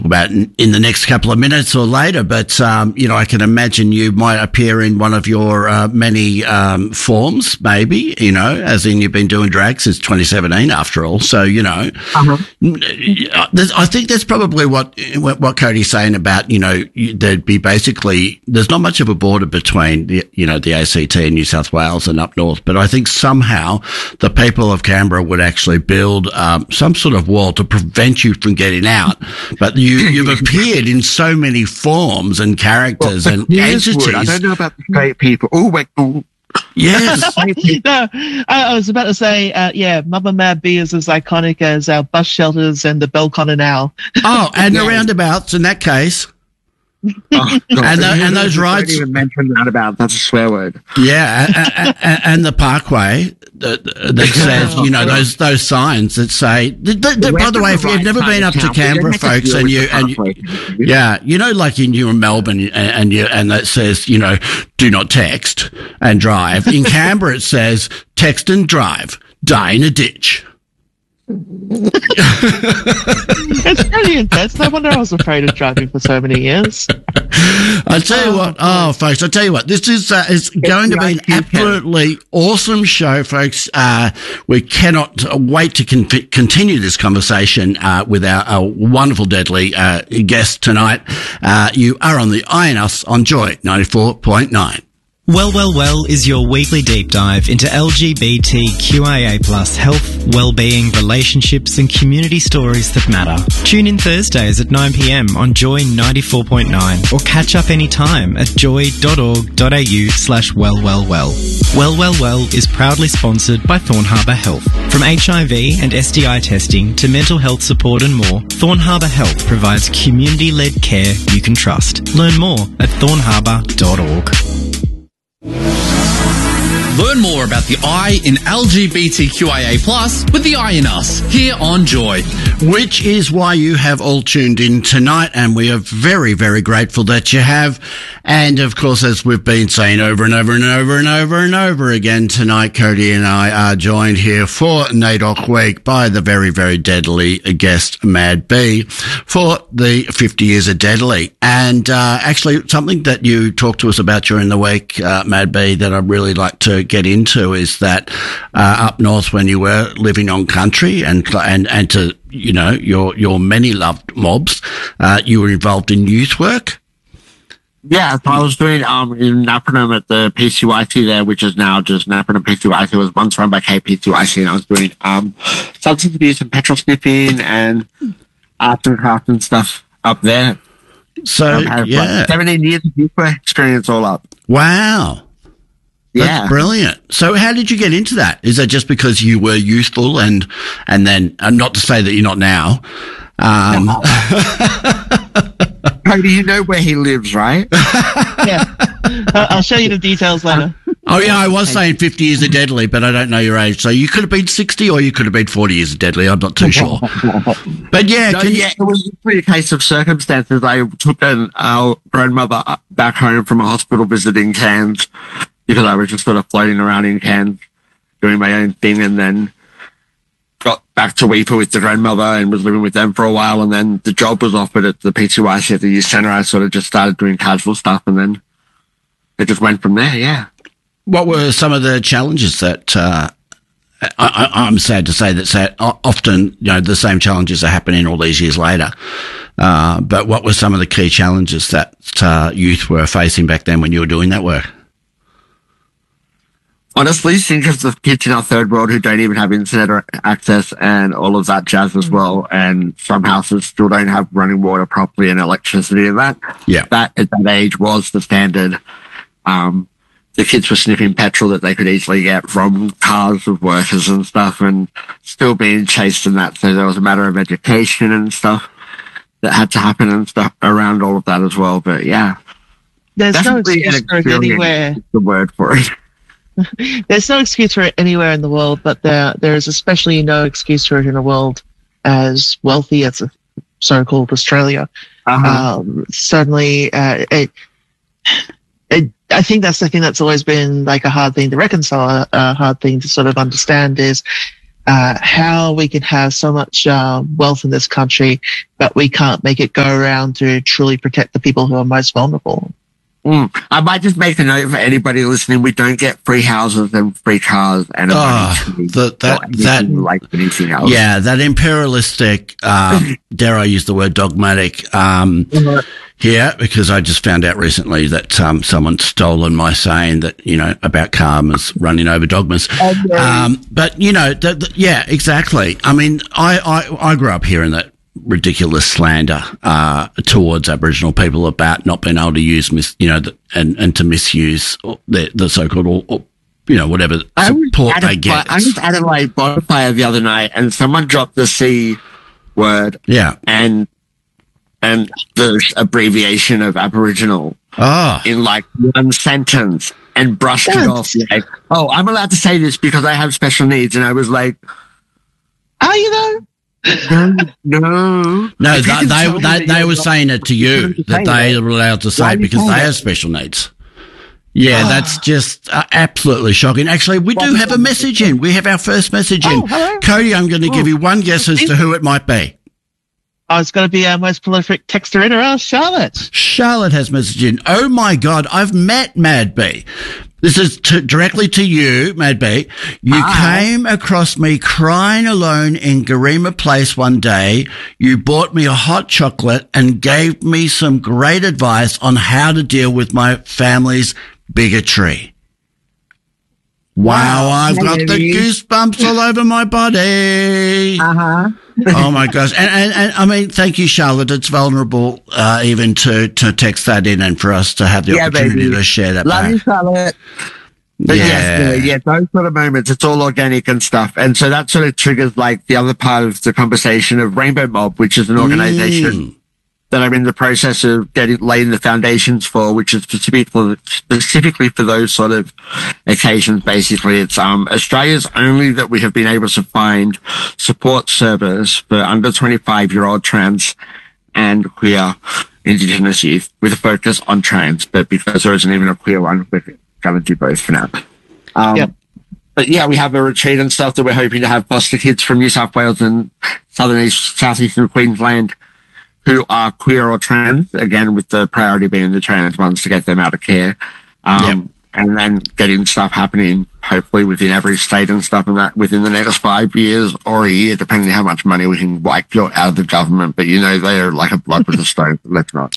talk about in the next couple of minutes or later. But, I can imagine you might appear in one of your many forms, maybe, as in you've been doing drag since 2017 after all. So, I think that's probably what Cody's saying about, there'd be basically, there's not much of a border between the ACT and New South Wales and up north, but I think somehow the people of Canberra would actually build some sort of wall to prevent you from getting out. But you've appeared in so many forms and characters and entities. I don't know about the straight people. Oh, wait. Yes. No, I was about to say, Mama Mad B is as iconic as our bus shelters and the Belconnen Owl. Oh, and the roundabouts in that case. Oh, God. And those rides. Don't even mention roundabout. That's a swear word. Yeah, and the parkway that says, those signs that say. By the way, if you've never been up to Canberra, folks, like you're in Melbourne and that says, do not text and drive. In Canberra, it says text and drive, die in a ditch. It's pretty intense. No wonder I was afraid of driving for so many years. I tell you what, folks, this is going to be an absolutely awesome show, folks. We cannot wait to continue this conversation with our wonderful, deadly guest tonight. You are on the Eye on Us on Joy 94.9. Well is your weekly deep dive into LGBTQIA+ health, well-being, relationships and community stories that matter. Tune in Thursdays at 9 p.m. on Joy 94.9 or catch up anytime at joy.org.au/wellwellwell. Well is proudly sponsored by Thorn Harbour Health. From HIV and STI testing to mental health support and more, Thorn Harbour Health provides community-led care you can trust. Learn more at thornharbour.org. Learn more about the I in LGBTQIA+ with the Eye in Us here on Joy. Which is why you have all tuned in tonight, and we are very, very grateful that you have. And of course, as we've been saying over and over and over and over and over again tonight, Cody and I are joined here for NAIDOC Week by the very, very deadly guest Mad B for the 50 years of Deadly. And actually, something that you talked to us about during the week, Mad B, that I'd really like to get into is that up north when you were living on country and to your many loved mobs, you were involved in youth work. Yeah, I was doing in Napranum at the PCYC there, which is now just Napranum PCYC. It was once run by KPCYC, and I was doing substance abuse and petrol sniffing and art and craft and stuff up there. So like 17 years of youth work experience all up. Wow. That's brilliant. So how did you get into that? Is that just because you were youthful and then, not to say that you're not now. Cody, you know where he lives, right? Yeah. I'll show you the details later. Oh, yeah, I was saying 50 years of Deadly, but I don't know your age. So you could have been 60 or you could have been 40 years of Deadly. I'm not too sure. But it was really a case of circumstances. I took our grandmother back home from a hospital visiting Cairns because I was just sort of floating around in Cairns doing my own thing, and then got back to Weipa with the grandmother and was living with them for a while, and then the job was offered at the PCYC at the youth centre. I sort of just started doing casual stuff, and then it just went from there, yeah. What were some of the challenges that I'm sad to say that often, the same challenges are happening all these years later. But what were some of the key challenges that youth were facing back then when you were doing that work? Honestly, think of the kids in our third world who don't even have internet or access and all of that jazz as well. And some houses still don't have running water properly and electricity and that. Yeah. That at that age was the standard. The kids were sniffing petrol that they could easily get from cars of workers and stuff, and still being chased in that. So there was a matter of education and stuff that had to happen and stuff around all of that as well. But yeah. There's no excuse for it anywhere. The word for it. There's no excuse for it anywhere in the world, but there is especially no excuse for it in a world as wealthy as a so-called Australia. Certainly, I think that's the thing that's always been like a hard thing to reconcile, a hard thing to sort of understand is how we can have so much wealth in this country, but we can't make it go around to truly protect the people who are most vulnerable. I might just make a note for anybody listening. We don't get free houses and free cars and like anything else. Yeah, that imperialistic, dare I use the word dogmatic, here, because I just found out recently that someone's stolen my saying that, about karmas running over dogmas. Okay. But, yeah, exactly. I mean, I grew up hearing that ridiculous slander towards Aboriginal people about not being able to use and to misuse the so-called whatever support they get. I was at a bonfire the other night, and someone dropped the C word, and the abbreviation of Aboriginal in one sentence, and brushed it off like, "Oh, I'm allowed to say this because I have special needs," and I was like, "Are you though?" No. They were saying it to you that they were allowed to say it because they have special needs. Yeah, that's just absolutely shocking. Actually, we do have a message in. We have our first message in. Hello. Cody, I'm going to give you one guess as to who it might be. Oh, it's going to be our most prolific texter in around, Charlotte. Charlotte has messaged in. Oh my God, I've met Mad B. This is directly to you, Mad B. You came across me crying alone in Garema Place one day. You bought me a hot chocolate and gave me some great advice on how to deal with my family's bigotry. Wow, I've got the goosebumps all over my body. Oh my gosh. And I mean, thank you, Charlotte. It's vulnerable, even to text that in and for us to have the opportunity to share that. Love you, Charlotte. But yes, those sort of moments, it's all organic and stuff. And so that sort of triggers like the other part of the conversation of Rainbow Mob, which is an organization that I'm in the process of laying the foundations for, which is specifically for those sort of occasions. Basically, it's Australia's only that we have been able to find support service for under 25-year-old trans and queer Indigenous youth with a focus on trans, but because there isn't even a queer one, we're going to do both for now. But yeah, we have a retreat and stuff that we're hoping to have foster kids from New South Wales and southeastern Queensland who are queer or trans, again, with the priority being the trans ones to get them out of care. And then getting stuff happening, hopefully within every state and stuff and that within the next 5 years or a year, depending on how much money we can get out of the government. But, they're like a blood with a stone. Let's not.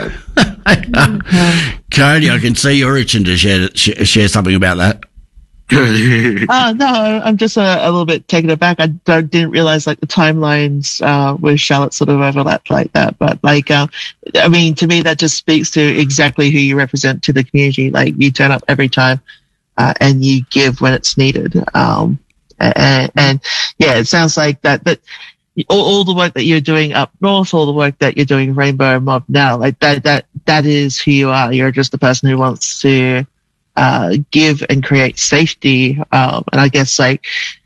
Cody, I can see you're itching to share something about that. No, I'm just a little bit taken aback. I didn't realize the timelines with Charlotte sort of overlapped like that. But I mean, to me, that just speaks to exactly who you represent to the community. You turn up every time and you give when it's needed. And yeah, it sounds like that. But all the work that you're doing up north, all the work that you're doing Rainbow Mob now, that is who you are. You're just the person who wants to give and create safety, and I guess to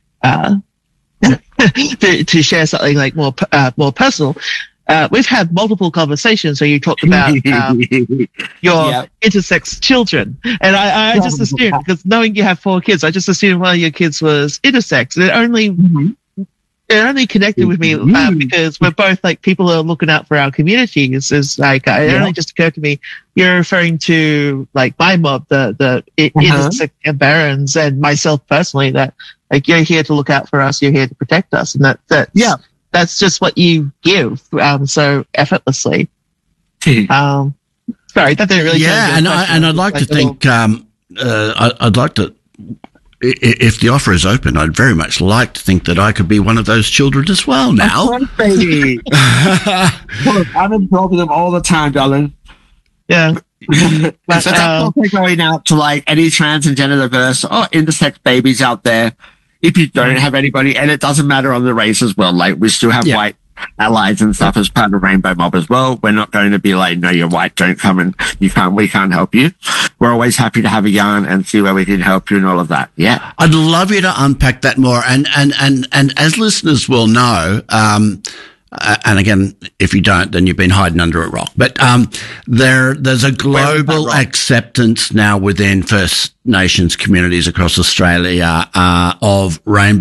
share something more personal. We've had multiple conversations where you talked about your intersex children, and I just assumed, because knowing you have 4 kids, I just assumed one of your kids was intersex. It only connected with me because we're both people who are looking out for our communities. It only just occurred to me you're referring to my mob, the intersex barons, and myself personally. That you're here to look out for us, you're here to protect us, and that's just what you give so effortlessly. Sorry, that didn't really. Yeah, and I'd like to think I'd like to. If the offer is open, I'd very much like to think that I could be one of those children as well now. Of course, baby. I'm involved with them all the time, darling. Yeah. So that's also going out to any trans and gender diverse or intersex babies out there. If you don't have anybody, and it doesn't matter on the race as well, we still have white allies and stuff as part of Rainbow Mob as well. We're not going to be no, you're white, don't come and we can't help you. We're always happy to have a yarn and see where we can help you and all of that. Yeah. I'd love you to unpack that more. And as listeners will know, and again, if you don't, then you've been hiding under a rock. But there's a global acceptance now within First Nations communities across Australia of rainbow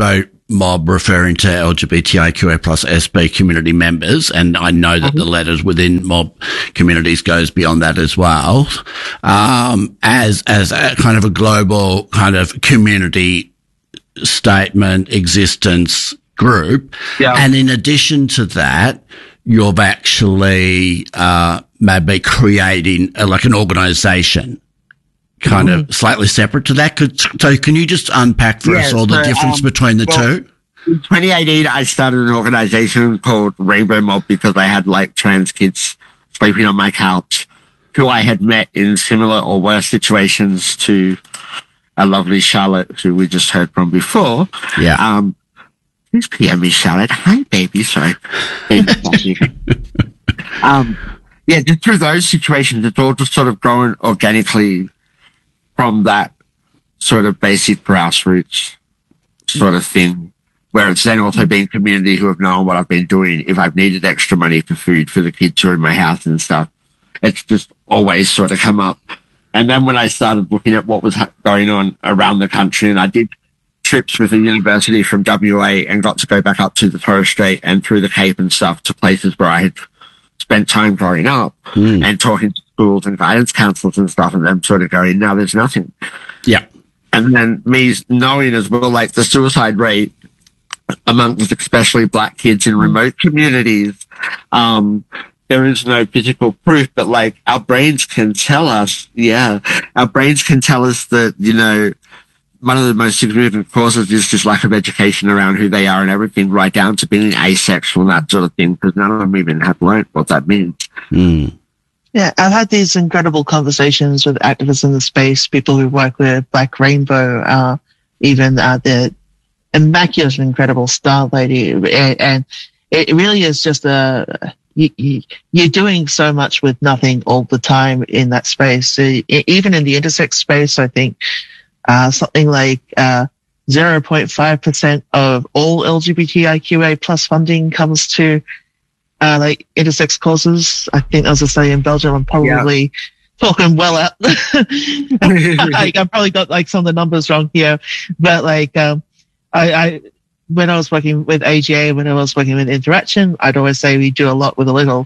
mob referring to LGBTIQA plus SB community members, and I know that the letters within mob communities goes beyond that as well, as a kind of a global kind of community statement existence group. Yeah. And in addition to that, you've actually maybe creating like an organisation kind of slightly separate to that. So can you just unpack for us all the difference between the two? In 2018, I started an organisation called Rainbow Mob because I had like trans kids sleeping on my couch who I had met in similar or worse situations to a lovely Charlotte who we just heard from before. Yeah. Please PM me, Charlotte. Hi, baby. Sorry. Yeah, just through those situations, it's all just sort of growing organically from that sort of basic grassroots sort of thing, where it's then also been community who have known what I've been doing. If I've needed extra money for food for the kids who are in my house and stuff, it's just always sort of come up. And then when I started looking at what was going on around the country, and I did trips with a university from WA and got to go back up to the Torres Strait and through the Cape and stuff to places where I had spent time growing up and talking to schools and guidance counselors and stuff, and them sort of going, no, there's nothing. Yeah. And then me knowing as well, like the suicide rate amongst especially black kids in remote communities, there is no physical proof, but like our brains can tell us, our brains can tell us that, you know, one of the most significant causes is just lack of education around who they are and everything, right down to being asexual and that sort of thing, because none of them even have learned what that means. Yeah, I've had these incredible conversations with activists in the space, people who work with Black Rainbow, even the immaculate and incredible Star Lady. And it really is just you're doing so much with nothing all the time in that space. So, even in the intersex space, I think something like 0.5% of all LGBTIQA plus funding comes to like intersex causes. I think there was a study in Belgium. I'm probably talking well out. I've probably got like some of the numbers wrong here, but like I when I was working with AGA, when I was working with Interaction, I'd always say we do a lot with a little.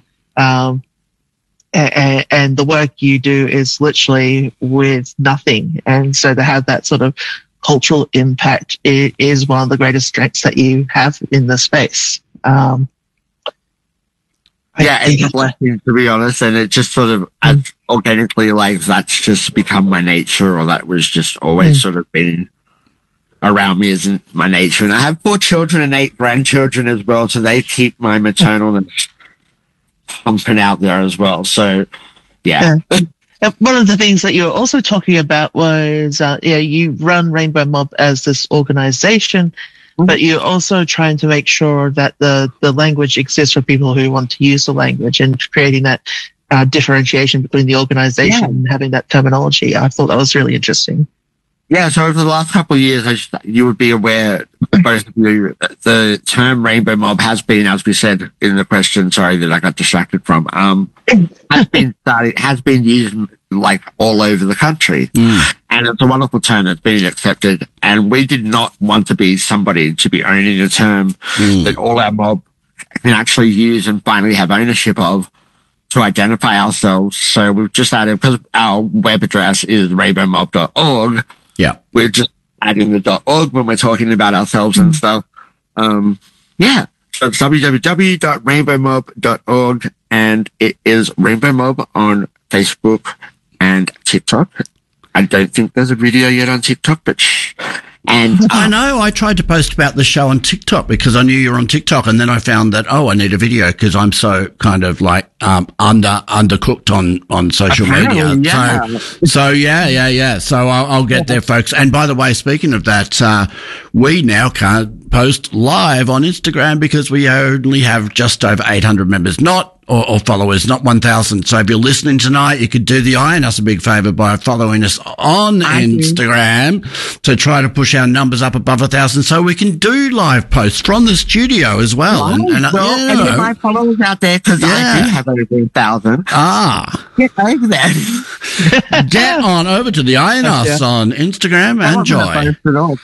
And the work you do is literally with nothing. And so to have that sort of cultural impact is one of the greatest strengths that you have in the space. It's a blessing, to be honest. And it just sort of organically, like, that's just become my nature, or that was just always sort of been around me, isn't my nature. And I have 4 children and 8 grandchildren as well. So they keep my maternalness pumping out there as well. So, yeah. One of the things that you were also talking about was, you run Rainbow Mob as this organization, but you're also trying to make sure that the language exists for people who want to use the language, and creating that differentiation between the organization and having that terminology. I thought that was really interesting. Yeah, so over the last couple of years, you would be aware, both of you, the term Rainbow Mob has been, as we said in the question, sorry that I got distracted from, has been used like all over the country. And it's a wonderful term that's been accepted. And we did not want to be somebody to be owning a term that all our mob can actually use and finally have ownership of to identify ourselves. So we've just added, because our web address is rainbowmob.org. Yeah. We're just adding the .org when we're talking about ourselves and stuff. So it's www.rainbowmob.org, and it is Rainbow Mob on Facebook and TikTok. I don't think there's a video yet on TikTok, but And I know I tried to post about the show on TikTok because I knew you were on TikTok, and then I found that I need a video because I'm so kind of like undercooked on social media. Yeah. So yeah. So I'll get there, folks. And by the way, speaking of that, we now can't post live on Instagram because we only have just over 800 members, or followers, not 1,000. So if you're listening tonight, you could do the Iron Us a big favor by following us on Instagram to try to push our numbers up above 1,000 so we can do live posts from the studio as well. And get my followers out there because I do have over 1,000. Get over there. Get on over to the INUS on Instagram and Joy.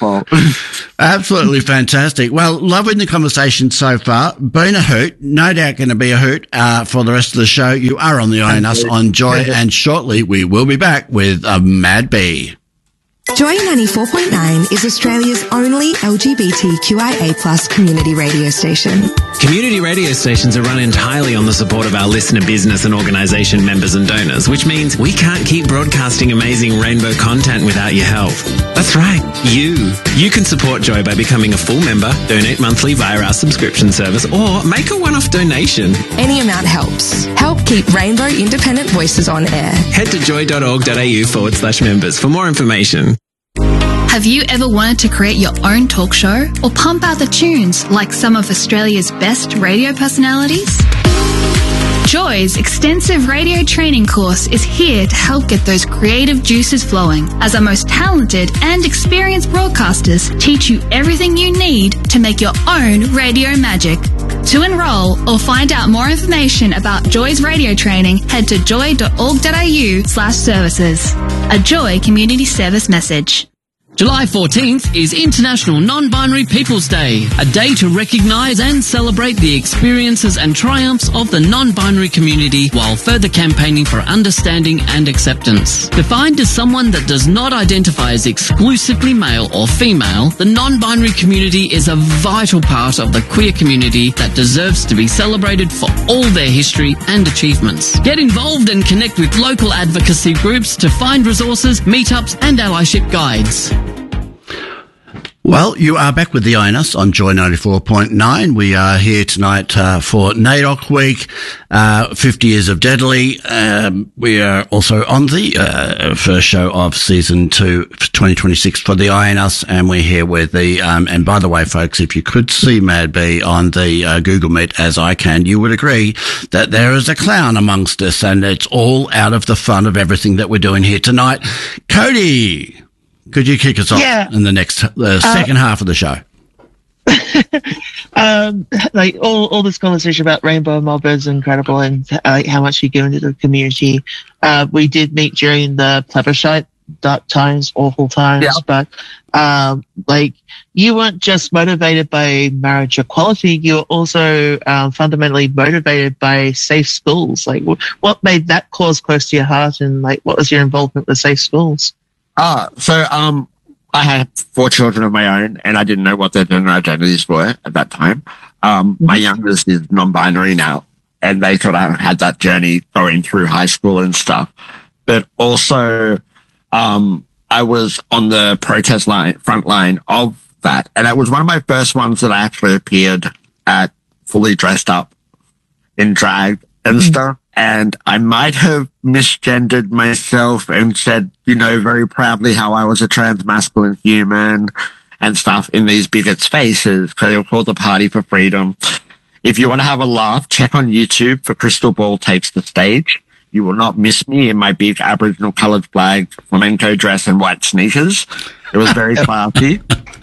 Absolutely fantastic. Well, loving the conversation so far. Been a hoot. No doubt going to be a hoot for the rest of the show. You are on the INUS on Joy, and shortly we will be back with a Mad Bee. Joy 94.9 is Australia's only LGBTQIA+ community radio station. Community radio stations are run entirely on the support of our listener business and organisation members and donors, which means we can't keep broadcasting amazing rainbow content without your help. That's right, you. You can support Joy by becoming a full member, donate monthly via our subscription service, or make a one-off donation. Any amount helps. Help keep Rainbow Independent Voices on air. Head to joy.org.au/members for more information. Have you ever wanted to create your own talk show or pump out the tunes like some of Australia's best radio personalities? Joy's extensive radio training course is here to help get those creative juices flowing, as our most talented and experienced broadcasters teach you everything you need to make your own radio magic. To enrol or find out more information about Joy's radio training, head to joy.org.au/services. A Joy Community Service message. July 14th is International Non-Binary Peoples Day, a day to recognise and celebrate the experiences and triumphs of the non-binary community while further campaigning for understanding and acceptance. Defined as someone that does not identify as exclusively male or female, the non-binary community is a vital part of the queer community that deserves to be celebrated for all their history and achievements. Get involved and connect with local advocacy groups to find resources, meetups and allyship guides. Well, you are back with the INUS on Joy 94.9. We are here tonight for NAIDOC Week, 50 Years of Deadly. We are also on the first show of Season 2 for 2026 for the INUS, and we're here with the, and by the way, folks, if you could see Mad Bee on the Google Meet, as I can, you would agree that there is a clown amongst us, and it's all out of the fun of everything that we're doing here tonight. Cody! Could you kick us off in the next second half of the show? Like all this conversation about Rainbow Mob is incredible, and how much you give into the community. We did meet during the plebiscite, dark times, awful times, but like you weren't just motivated by marriage equality, you were also fundamentally motivated by safe schools. Like what made that cause close to your heart, and like what was your involvement with safe schools? So I had 4 children of my own, and I didn't know what their gender identities were at that time. My youngest is non-binary now, and they sort of had that journey going through high school and stuff. But also, I was on the protest front line of that, and it was one of my first ones that I actually appeared at fully dressed up in drag and stuff. And I might have misgendered myself and said, you know, very proudly how I was a trans masculine human and stuff in these bigots' faces, because they were called the Party for Freedom. If you want to have a laugh, check on YouTube for Crystal Ball Takes the Stage. You will not miss me in my big Aboriginal coloured flag, flamenco dress and white sneakers. It was very classy.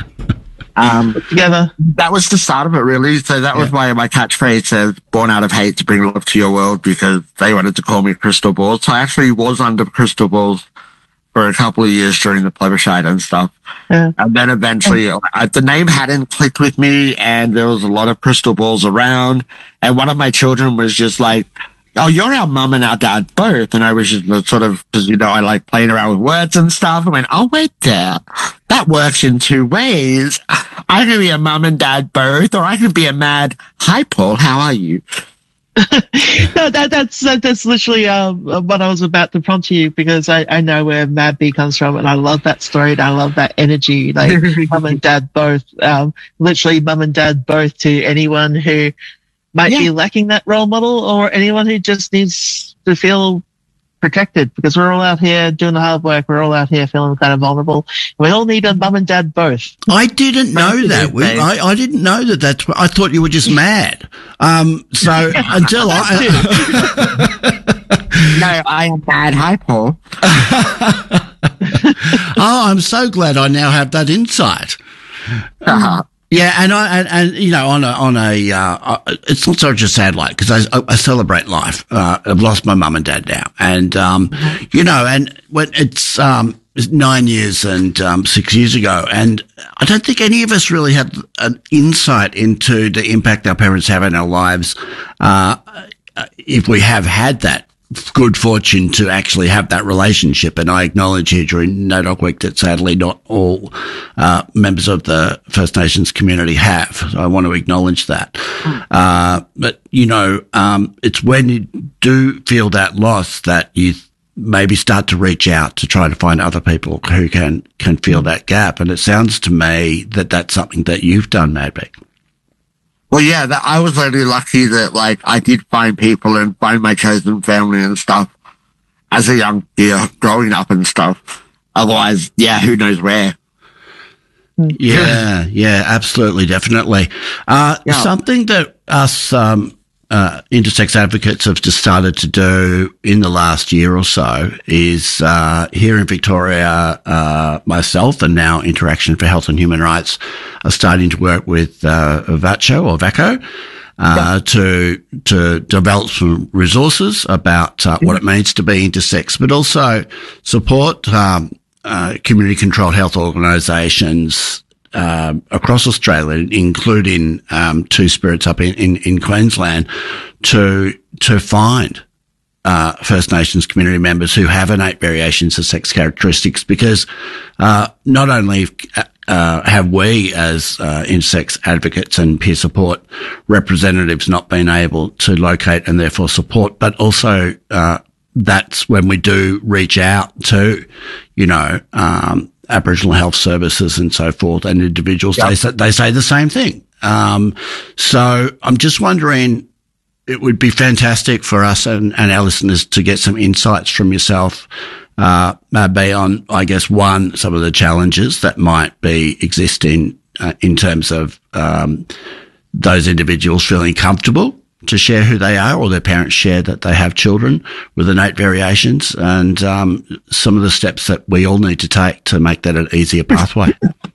Together. That was the start of it, really. So that was why my catchphrase says, born out of hate to bring love to your world, because they wanted to call me Crystal Balls. So I actually was under Crystal Balls for a couple of years during the plebiscite and stuff. Yeah. And then eventually the name hadn't clicked with me, and there was a lot of Crystal Balls around. And one of my children was just like, oh, you're our mum and our dad both. And I was just sort of, because, you know, I like playing around with words and stuff. I went, oh, wait there. That works in 2 ways. I can be a mum and dad both, or I can be a mad, hi, Paul, how are you? No, that's literally what I was about to prompt you, because I know where Mad Bee comes from, and I love that story, and I love that energy. Like, mum and dad both, literally mum and dad both, to anyone who might be lacking that role model, or anyone who just needs to feel protected, because we're all out here doing the hard work. We're all out here feeling kind of vulnerable. We all need a mum and dad both. I didn't know that. I didn't know that. That's. I thought you were just mad. So until No, I am mad. Hi, Paul. Oh, I'm so glad I now have that insight. Yeah, and you know, it's not such a sad life because I celebrate life. I've lost my mum and dad now, and you know, and when it's 9 years and 6 years ago, and I don't think any of us really had an insight into the impact our parents have in our lives. If we have had that good fortune to actually have that relationship, and I acknowledge here during NAIDOC Week that sadly not all members of the First Nations community have. So I want to acknowledge that. But you know, it's when you do feel that loss that you maybe start to reach out to try to find other people who can fill that gap. And it sounds to me that that's something that you've done, maybe. Well, yeah, I was really lucky that, like, I did find people and find my chosen family and stuff as a young year, growing up and stuff. Otherwise, yeah, who knows where. Yeah, absolutely, definitely. Something that us intersex advocates have just started to do in the last year or so is here in Victoria, myself and now Interaction for Health and Human Rights are starting to work with VACO to develop some resources about what it means to be intersex, but also support community-controlled health organisations across Australia, including Two Spirits up in Queensland, to find First Nations community members who have innate variations of sex characteristics, because not only have we as intersex advocates and peer support representatives not been able to locate and therefore support, but also that's when we do reach out to, you know, Aboriginal health services and so forth, and individuals, they say the same thing. So I'm just wondering, it would be fantastic for us and our listeners to get some insights from yourself, maybe on, I guess, some of the challenges that might be existing in terms of those individuals feeling comfortable to share who they are, or their parents share that they have children with innate variations, and some of the steps that we all need to take to make that an easier pathway.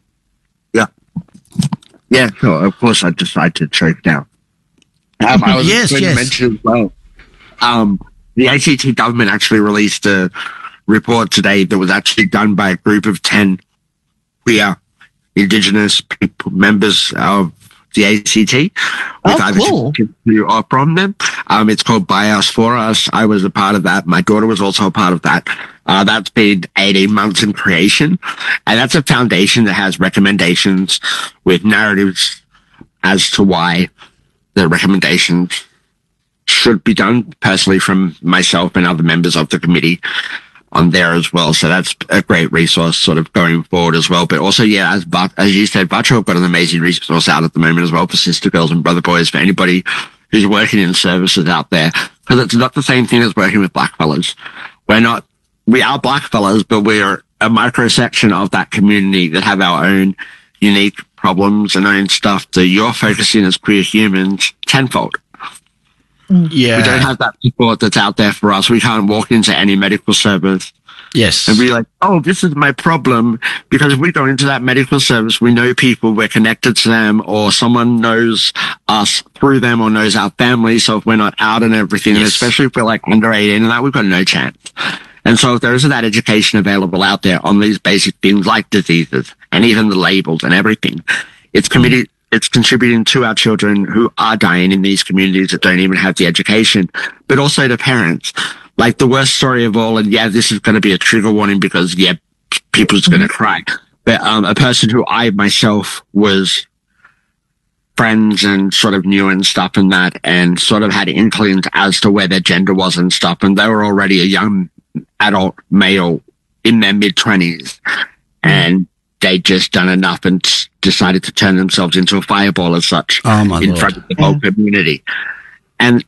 Yeah, sure. Of course, I decided to choke down. I was going to mention as well, the ACT government actually released a report today that was actually done by a group of 10 queer Indigenous people, members of the ACT, with advocates who are from them. It's called By Us, For Us. I was a part of that. My daughter was also a part of that. That's been 18 months in creation. And that's a foundation that has recommendations with narratives as to why the recommendations should be done, personally from myself and other members of the committee on there as well. So that's a great resource sort of going forward as well. But also, yeah, as you said, VACO have got an amazing resource out at the moment as well for sister girls and brother boys, for anybody who's working in services out there. Because it's not the same thing as working with blackfellas. We are blackfellas, but we're a microsection of that community that have our own unique problems and own stuff that you're focusing as queer humans tenfold. Yeah. We don't have that support that's out there for us. We can't walk into any medical service. Yes. And be like, oh, this is my problem. Because if we go into that medical service, we know people, we're connected to them, or someone knows us through them or knows our family. So if we're not out and everything, and especially if we're like under 18 and that, we've got no chance. And so if there isn't that education available out there on these basic things like diseases and even the labels and everything, it's contributing to our children who are dying in these communities that don't even have the education, but also to parents. Like the worst story of all, and yeah, this is going to be a trigger warning because, yeah, people's going to cry. But a person who I myself was friends and sort of knew and stuff and that, and sort of had inklings as to where their gender was and stuff, and they were already a young adult male in their mid-20s, and they'd just done enough and decided to turn themselves into a fireball as such in front of the whole community. And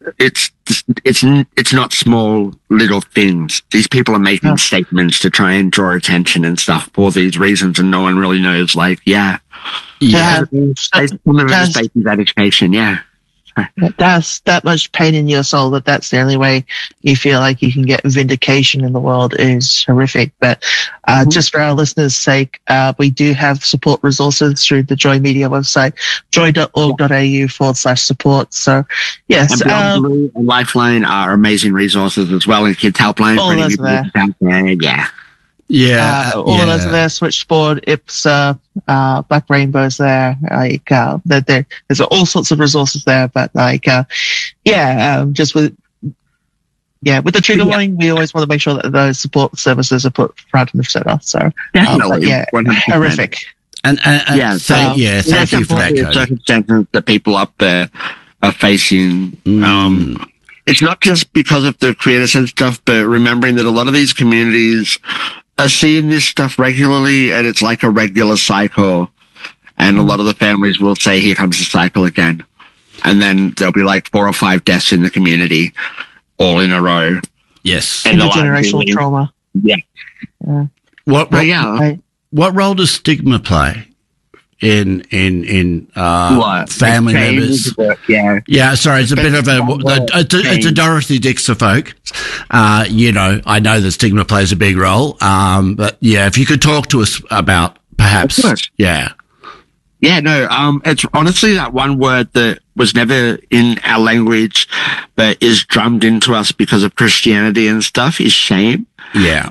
it's not small little things. These people are making statements to try and draw attention and stuff for these reasons, and no one really knows. Like, some of it is basic education. Yeah. That's that much pain in your soul that's the only way you feel like you can get vindication in the world is horrific. But just for our listeners' sake, we do have support resources through the Joy Media website, joy.org.au/support. So, yes. And Beyond Blue and Lifeline are amazing resources as well, and Kids Helpline. All those are there. Yeah. All of those are there. Switchboard, IPSA, Black Rainbow's there. There's all sorts of resources there. But just with the trigger warning, we always want to make sure that those support services are put front and center. So definitely, 100%. Horrific. And thank you for that, Cody. Circumstances that people up there are facing. It's not just because of the creators and stuff, but remembering that a lot of these communities are seeing this stuff regularly, and it's like a regular cycle. And a lot of the families will say, here comes the cycle again. And then there'll be like 4 or 5 deaths in the community all in a row. Yes. And intergenerational trauma. Yeah. What role does stigma play in family members? Yeah, sorry, it's a bit of it's a Dorothy Dixer folk. I know that stigma plays a big role. But yeah, if you could talk to us about perhaps. Of course. Yeah. Yeah, no, it's honestly that one word that was never in our language, but is drummed into us because of Christianity and stuff is shame. Yeah.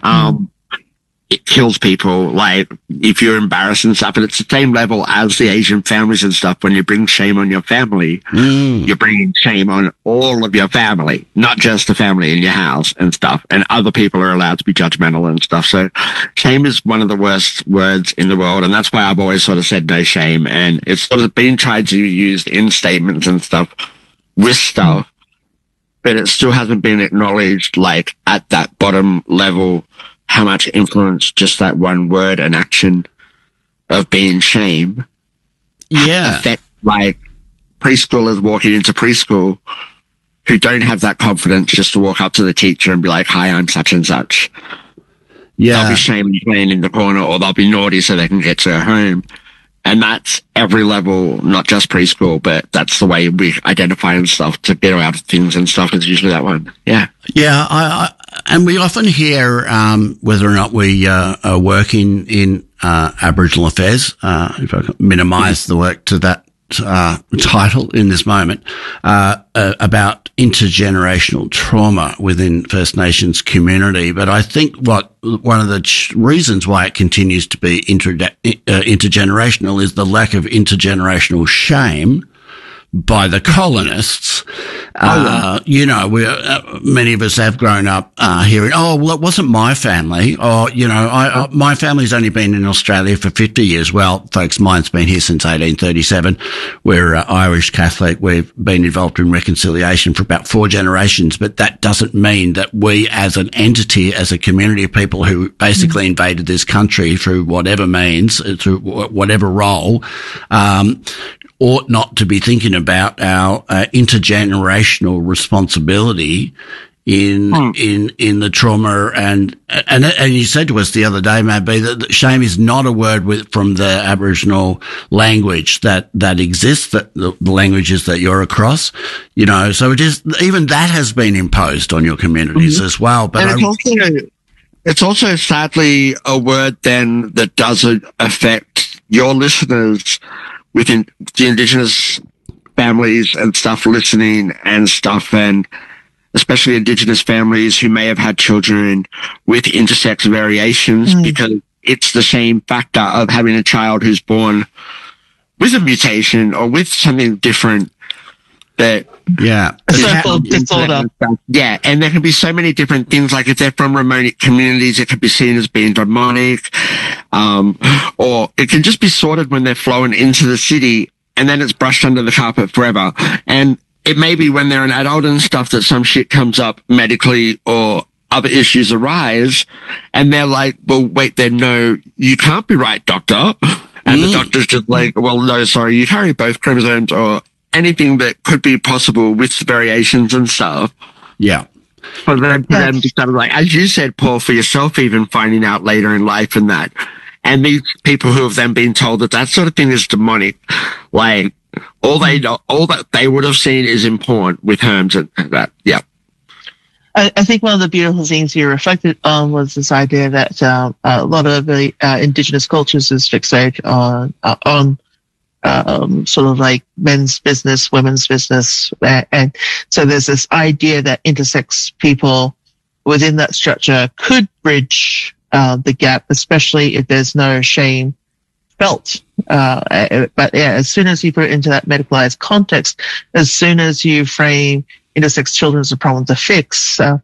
It kills people, like, if you're embarrassed and stuff, and it's the same level as the Asian families and stuff. When you bring shame on your family, you're bringing shame on all of your family, not just the family in your house and stuff, and other people are allowed to be judgmental and stuff. So shame is one of the worst words in the world, and that's why I've always sort of said no shame, and it's sort of been tried to be used in statements and stuff with stuff, but it still hasn't been acknowledged, like, at that bottom level, how much influence just that one word and action of being shame affect, like, preschoolers walking into preschool who don't have that confidence just to walk up to the teacher and be like, hi, I'm such and such. Yeah. They'll be shamed playing in the corner, or they'll be naughty so they can get to their home. And that's every level, not just preschool, but that's the way we identify and stuff to get out of things and stuff is usually that one. Yeah. Yeah. And we often hear, whether or not we are working in Aboriginal affairs, if I can minimise the work to that title in this moment, about intergenerational trauma within First Nations community. But I think one of the reasons why it continues to be intergenerational is the lack of intergenerational shame by the colonists. Many of us have grown up hearing, oh, well, it wasn't my family. Or, my family's only been in Australia for 50 years. Well, folks, mine's been here since 1837. We're Irish Catholic. We've been involved in reconciliation for about 4 generations. But that doesn't mean that we as an entity, as a community of people who basically invaded this country through whatever means, through whatever role, ought not to be thinking about our intergenerational responsibility in the trauma and you said to us the other day, maybe, that shame is not a word from the Aboriginal language that exists, that the languages that you're across, so it is, even that has been imposed on your communities as well. But it's also sadly a word then that doesn't affect your listeners within the Indigenous families and stuff listening and stuff, and especially Indigenous families who may have had children with intersex variations, because it's the same factor of having a child who's born with a mutation or with something different that disorder. Yeah, and there can be so many different things. Like if they're from remote communities, it could be seen as being demonic, or it can just be sorted when they're flown into the city, and then it's brushed under the carpet forever. And it may be when they're an adult and stuff that some shit comes up medically or other issues arise, and they're like, well, wait, then no, you can't be right, doctor. And the doctor's just like, well, no, sorry, you carry both chromosomes, or anything that could be possible with variations and stuff. Yeah. For them to sort of like, as you said, Paul, for yourself, even finding out later in life and that. And these people who have then been told that sort of thing is demonic. Like, all that they would have seen is important with Herms and that. Yeah. I think one of the beautiful things you reflected on was this idea that a lot of the indigenous cultures is fixated on sort of like men's business, women's business, and so there's this idea that intersex people within that structure could bridge the gap, especially if there's no shame felt. But yeah, as soon as you put it into that medicalized context, as soon as you frame intersex children as a problem to fix, to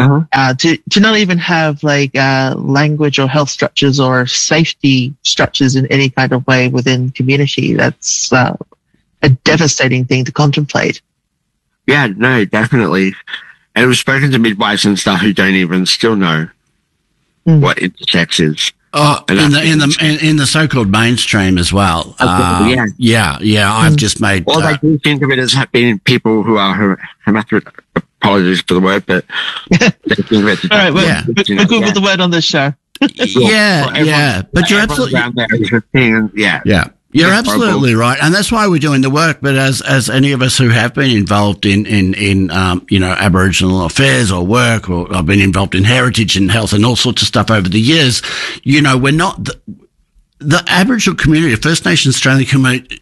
not even have like language or health structures or safety structures in any kind of way within community, that's a devastating thing to contemplate. Yeah, no, definitely. And we've spoken to midwives and stuff who don't even still know what intersex is. Oh, in the so-called mainstream as well. Yeah. I've just made. Well, they do think of it as being people who are hermaphrodite. Apologies for the word, but they think of it. All right, we're good with the word on this show. Yeah. But you're absolutely. Yeah. You're absolutely right, and that's why we're doing the work. But as any of us who have been involved in Aboriginal affairs or work, or I've been involved in heritage and health and all sorts of stuff over the years, we're not the Aboriginal community, the First Nations Australian community.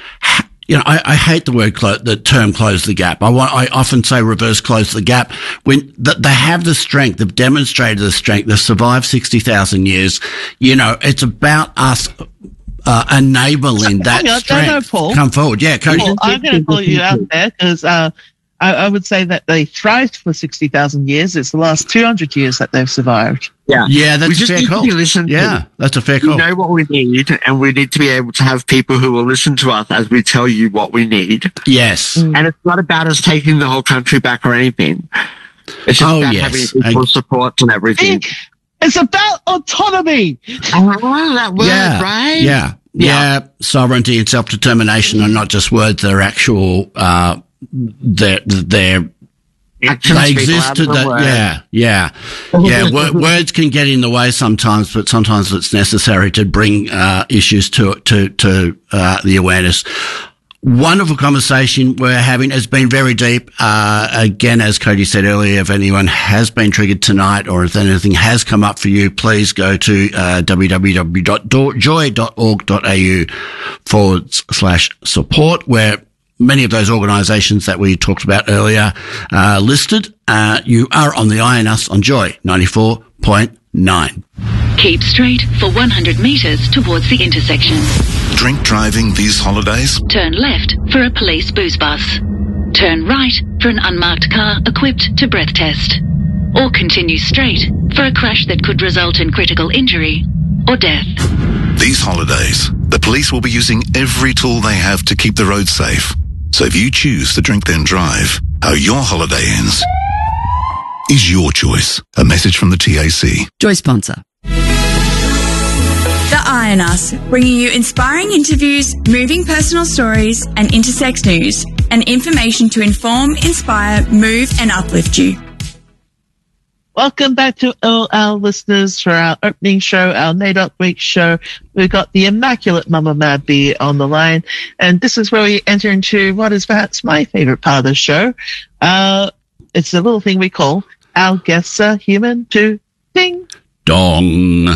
I hate the term "close the gap." I often say reverse close the gap. When they have the strength, they've demonstrated the strength, they've survived 60,000 years. it's about us. Enabling that strength come forward. Yeah, Cody. Paul, I'm going to call you out there because I would say that they thrived for 60,000 years. It's the last 200 years that they've survived. Yeah, that's a fair call. That's a fair call. We know what we need, and we need to be able to have people who will listen to us as we tell you what we need. Yes. And it's not about us taking the whole country back or anything. It's just about having people support and everything. It's about autonomy. That word, right? Yeah. Sovereignty and self-determination are not just words; they're actual. They exist. Words can get in the way sometimes, but sometimes it's necessary to bring issues to the awareness. Wonderful conversation we're having. It's been very deep. Again, as Cody said earlier, if anyone has been triggered tonight or if anything has come up for you, please go to www.joy.org.au/support, where many of those organisations that we talked about earlier are listed. You are on the Eye on Us on Joy 94.9. Keep straight for 100 metres towards the intersection. Drink driving these holidays? Turn left for a police booze bus. Turn right for an unmarked car equipped to breath test. Or continue straight for a crash that could result in critical injury or death. These holidays, the police will be using every tool they have to keep the road safe. So if you choose to drink then drive, how your holiday ends is your choice. A message from the TAC. Joy sponsor. The Eye on Us, bringing you inspiring interviews, moving personal stories, and intersex news, and information to inform, inspire, move, and uplift you. Welcome back to all our listeners for our opening show, our NAIDOC Week show. We've got the immaculate Mama Mad Bee on the line, and this is where we enter into what is perhaps my favorite part of the show. It's a little thing we call Our Guests Are Human to Ding Dong.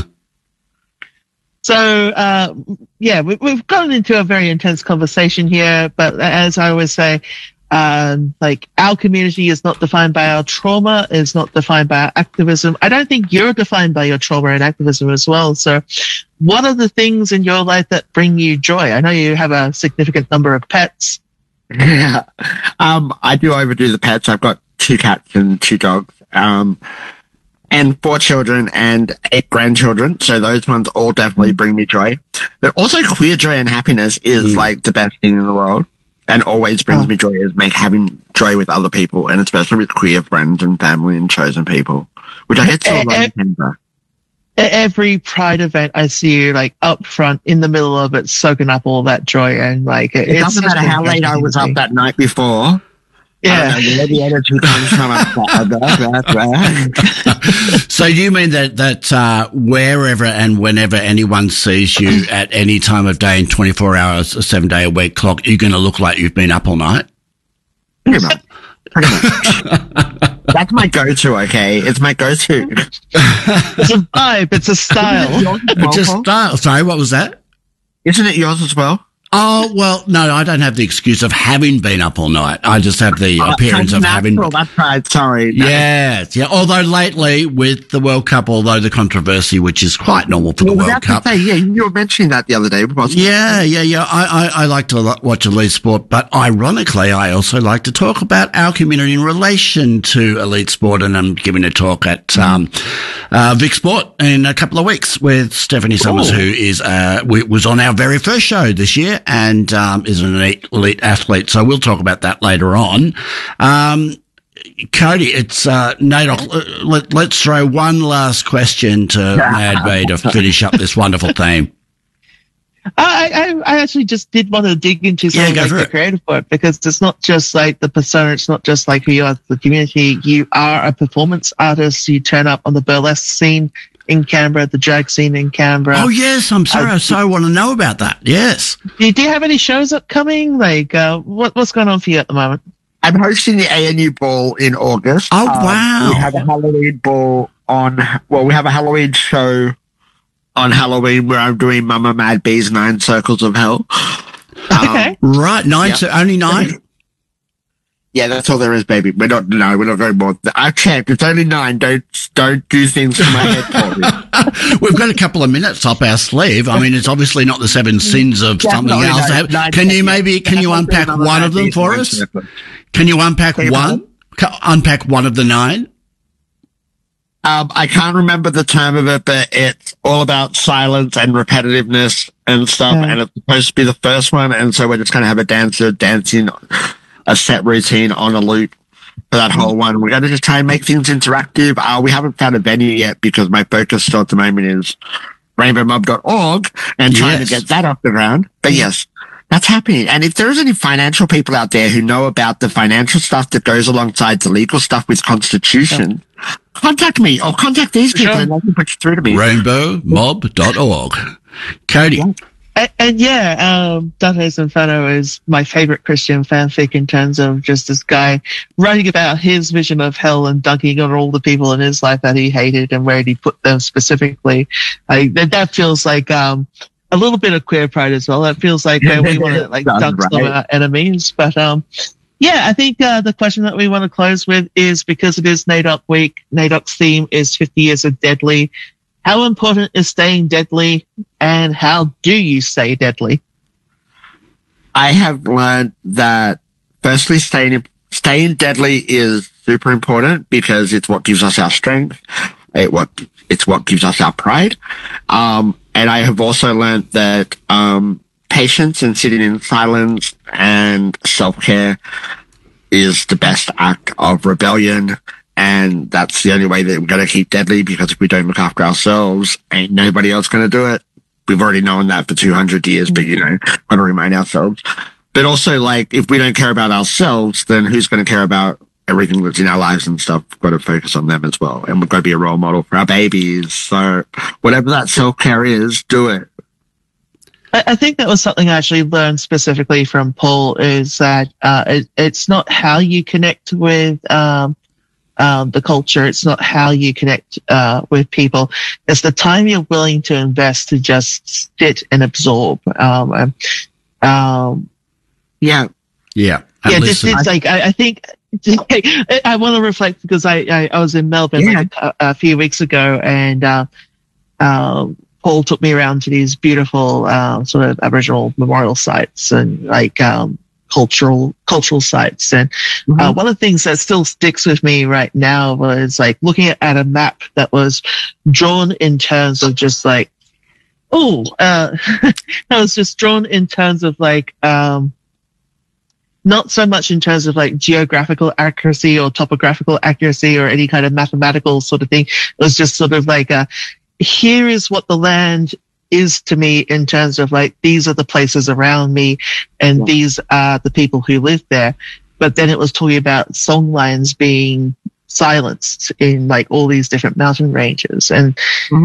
So, we've gotten into a very intense conversation here, but as I always say, our community is not defined by our trauma, is not defined by our activism. I don't think you're defined by your trauma and activism as well. So what are the things in your life that bring you joy? I know you have a significant number of pets. Yeah. I do overdo the pets. I've got 2 cats and 2 dogs. And 4 children and 8 grandchildren. So those ones all definitely bring me joy. But also queer joy and happiness is like the best thing in the world, and always brings me joy, is having joy with other people, and especially with queer friends and family and chosen people, which I get to remember. Every Pride event, I see you like up front in the middle of it, soaking up all that joy, and like it doesn't matter how late I was up that night before. Yeah. The energy comes from So you mean that wherever and whenever anyone sees you at any time of day in 24 hours, a 7-day-a-week clock, you're going to look like you've been up all night? Pretty much. That's my go-to, okay? It's my go-to. It's a vibe. It's a style. It's a style. Sorry, what was that? Isn't it yours as well? Oh, well, no, I don't have the excuse of having been up all night. I just have the appearance of having... That's right, sorry. Yes, yeah. Although lately with the World Cup, although the controversy, which is quite normal for the World Cup. Yeah, you were mentioning that the other day, wasn't you? Yeah. I like to watch elite sport, but ironically, I also like to talk about our community in relation to elite sport, and I'm giving a talk at Vic Sport in a couple of weeks with Stephanie Summers, who is was on our very first show this year, and is an elite athlete. So we'll talk about that later on. Cody, it's NAIDOC. Let's throw one last question to Mad B to finish up this wonderful theme. I actually just did want to dig into something like the creative part, because it's not just like the persona, it's not just like who you are to the community. You are a performance artist. You turn up on the burlesque scene in Canberra, the drag scene in Canberra. Oh yes, I'm sorry. I so want to know about that. Yes. Do you have any shows upcoming? Like, what's going on for you at the moment? I'm hosting the ANU Ball in August. Oh wow! We have a Halloween ball we have a Halloween show on Halloween where I'm doing Mama Mad B's 9 Circles of Hell. Okay. Right, only 9. Yeah, that's all there is, baby. We're not going more. I checked. It's only 9. Don't do things to my head for me. We've got a couple of minutes up our sleeve. I mean, it's obviously not the 7 sins of something else. Can you unpack one of them for us? Can you unpack one? Unpack one of the 9? I can't remember the term of it, but it's all about silence and repetitiveness and stuff. And it's supposed to be the first one. And so we're just going to have a dancer dancing a set routine on a loop for that whole one. We're going to just try and make things interactive. We haven't found a venue yet because my focus still at the moment is rainbowmob.org and trying to get that off the ground. But yes, that's happening. And if there's any financial people out there who know about the financial stuff that goes alongside the legal stuff with Constitution, contact me or contact these people and they can put you through to me. Rainbowmob.org. Cody. And Dante's Inferno is my favorite Christian fanfic in terms of just this guy writing about his vision of hell and dunking on all the people in his life that he hated and where he put them specifically. That feels like a little bit of queer pride as well. That feels like where we want to dunk some of our enemies. But I think the question that we want to close with is, because it is NAIDOC week, NAIDOC's theme is 50 years of Deadly. How important is staying deadly, and how do you stay deadly? I have learned that firstly, staying deadly is super important because it's what gives us our strength. It's what gives us our pride. And I have also learned that patience and sitting in silence and self-care is the best act of rebellion. And that's the only way that we're going to keep deadly, because if we don't look after ourselves, ain't nobody else going to do it. We've already known that for 200 years, but got to remind ourselves. But also, if we don't care about ourselves, then who's going to care about everything that's in our lives and stuff? We've got to focus on them as well. And we've got to be a role model for our babies. So whatever that self-care is, do it. I think that was something I actually learned specifically from Paul, is that it's not how you connect with the culture. It's not how you connect with people. It's the time you're willing to invest to just sit and absorb. Yeah. It's like I think I want to reflect, because I was in Melbourne a few weeks ago, and Paul took me around to these beautiful sort of Aboriginal memorial sites and cultural sites. And one of the things that still sticks with me right now was looking at a map that was drawn in terms of just that was just drawn in terms of not so much in terms of geographical accuracy or topographical accuracy or any kind of mathematical sort of thing. It was just sort of here is what the land is to me in terms of these are the places around me, and these are the people who live there. but then it was talking about songlines being silenced in like all these different mountain ranges. And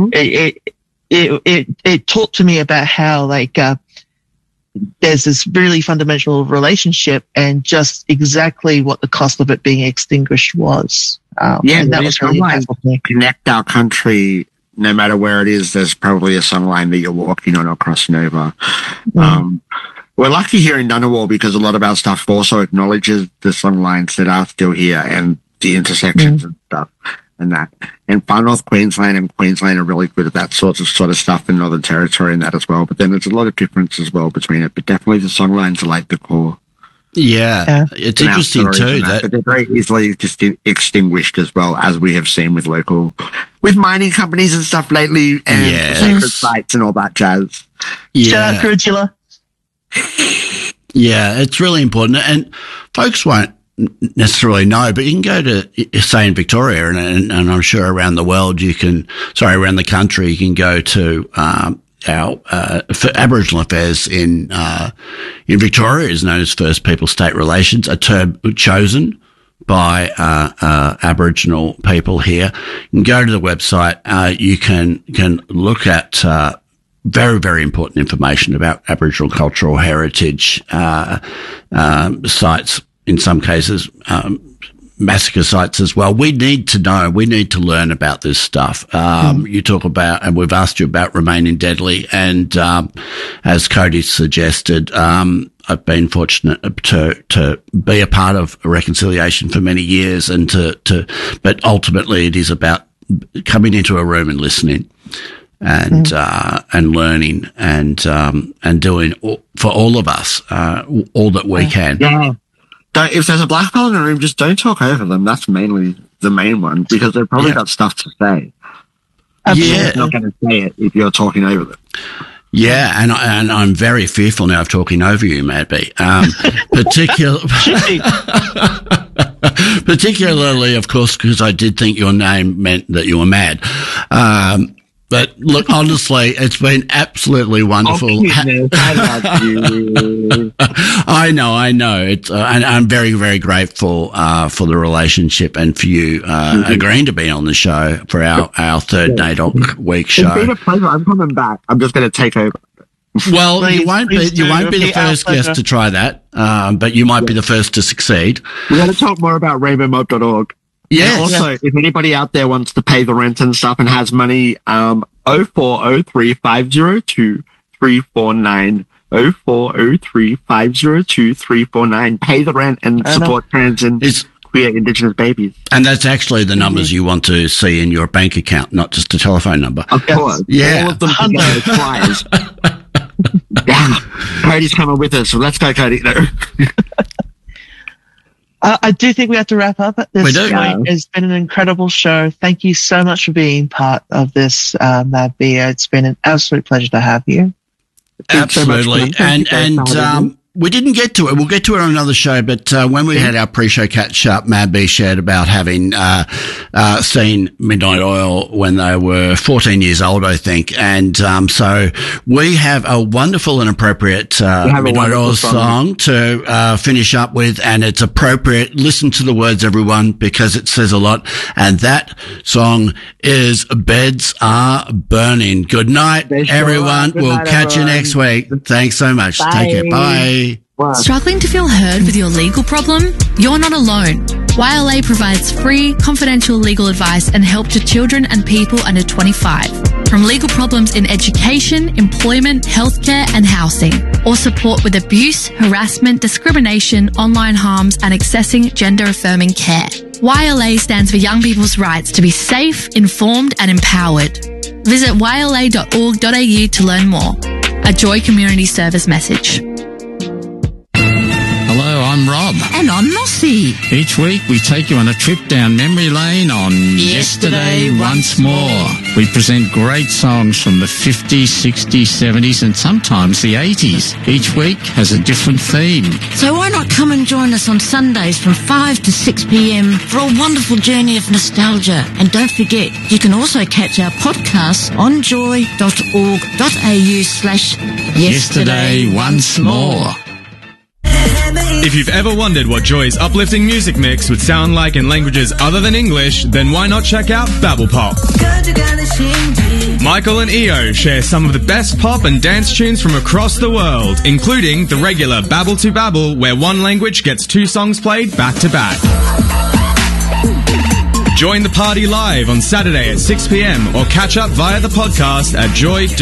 it talked to me about how like, there's this really fundamental relationship and just exactly what the cost of it being extinguished was. And that was really impactful. Connect our country, no matter where it is, there's probably a songline that you're walking on or crossing over. We're lucky here in Ngunnawal because a lot of our stuff also acknowledges the songlines that are still here and the intersections and stuff and that. And Far North Queensland and Queensland are really good at that sort of stuff in Northern Territory and that as well. But then there's a lot of difference as well between it. But definitely the songlines are like the core. Yeah. It's interesting too. But they're very easily just extinguished as well, as we have seen with mining companies and stuff lately and sacred sites and all that jazz. Shout out Kurrajilla. Yeah, it's really important. And folks won't necessarily know, but you can go to, say, in Victoria, and I'm sure around the world around the country, you can go to our Aboriginal Affairs in Victoria is known as First People State Relations, a term chosen by Aboriginal people here. You can go to the website. You can look at very, very important information about Aboriginal cultural heritage sites. In some cases, massacre sites as well. We need to know. We need to learn about this stuff. You talk about, and we've asked you about Remaining Deadly, and as Cody suggested, I've been fortunate to be a part of Reconciliation for many years, and but ultimately it is about coming into a room and listening. And learning and doing for all of us all that we can. Yeah. If there's a black fella in the room, just don't talk over them. That's mainly the main one, because they've probably got stuff to say. They're not going to say it if you're talking over them. Yeah, and I'm very fearful now of talking over you, Madby. Particularly, of course, because I did think your name meant that you were mad. But look, honestly, it's been absolutely wonderful. I love you. I know. It's, and I'm very, very grateful, for the relationship and for you, agreeing to be on the show for our third NAIDOC week show. It's been a pleasure. I'm coming back. I'm just going to take over. Well, you won't be the first guest to try that, but you might be the first to succeed. We're going to talk more about rainbowmob.org. Yeah. Also, if anybody out there wants to pay the rent and stuff and has money, 0403 502 349. 0403 502 349. Pay the rent and support trans and queer Indigenous babies. And that's actually the numbers you want to see in your bank account, not just a telephone number. Of course. Yeah. All of them together twice. Yeah. Cody's coming with us, so let's go, Cody. No. I do think we have to wrap up at this point. Yeah. It's been an incredible show. Thank you so much for being part of this, Madby. It's been an absolute pleasure to have you. Absolutely. And we didn't get to it. We'll get to it on another show, but when we had our pre-show catch-up, Madby shared about having seen Midnight Oil when they were 14 years old, I think. And so we have a wonderful and appropriate Midnight Oil song to finish up with, and it's appropriate. Listen to the words, everyone, because it says a lot. And that song is Beds Are Burning. Good night, everyone. We'll catch you next week. Thanks so much. Bye. Take care. Bye. Wow. Struggling to feel heard with your legal problem? You're not alone. YLA provides free, confidential legal advice and help to children and people under 25. From legal problems in education, employment, healthcare and housing, or support with abuse, harassment, discrimination, online harms and accessing gender-affirming care. YLA stands for Young People's Rights to be safe, informed and empowered. Visit yla.org.au to learn more. A Joy Community Service message. Hello, I'm Rob. And I'm Mossy. Each week we take you on a trip down memory lane on Yesterday Once More. We present great songs from the 50s, 60s, 70s and sometimes the 80s. Each week has a different theme. So why not come and join us on Sundays from 5 to 6 p.m. for a wonderful journey of nostalgia. And don't forget, you can also catch our podcasts on joy.org.au/Yesterday Once More. If you've ever wondered what Joy's uplifting music mix would sound like in languages other than English, then why not check out Babble Pop? Michael and Io share some of the best pop and dance tunes from across the world, including the regular Babble to Babble, where one language gets 2 songs played back to back. Join the party live on Saturday at 6 p.m. or catch up via the podcast at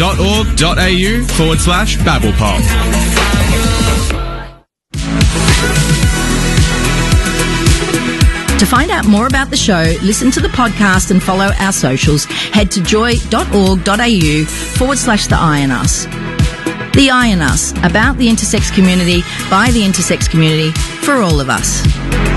joy.org.au/BabblePop. To find out more about the show, listen to the podcast and follow our socials, head to joy.org.au/The Eye in Us. The Eye in Us, about the intersex community, by the intersex community, for all of us.